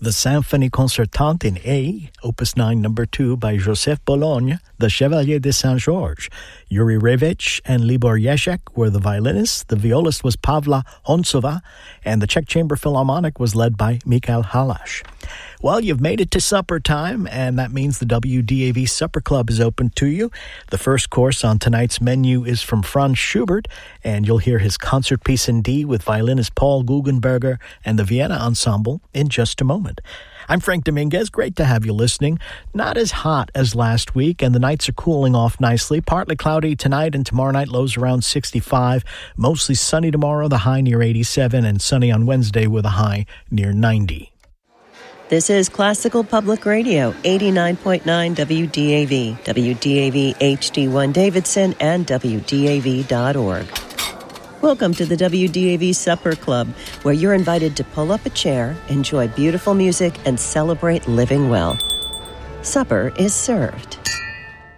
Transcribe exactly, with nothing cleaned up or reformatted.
the Symphonie Concertante in A, Opus nine, number two, by Joseph Bologne, the Chevalier de Saint-Georges. Yuri Revich and Libor Jezek were the violinists, the violist was Pavla Hontsova, and the Czech Chamber Philharmonic was led by Mikhail Halash. Well, you've made it to supper time, and that means the W D A V Supper Club is open to you. The first course on tonight's menu is from Franz Schubert, and you'll hear his concert piece in D with violinist Paul Guggenberger and the Vienna Ensemble in just a moment. I'm Frank Dominguez. Great to have you listening. Not as hot as last week, and the nights are cooling off nicely. Partly cloudy tonight and tomorrow night, lows around sixty-five. Mostly sunny tomorrow, the high near eighty-seven, and sunny on Wednesday with a high near ninety. This is Classical Public Radio, eighty-nine point nine W D A V, W D A V H D one Davidson, and W D A V dot org. Welcome to the W D A V Supper Club, where you're invited to pull up a chair, enjoy beautiful music, and celebrate living well. Supper is served.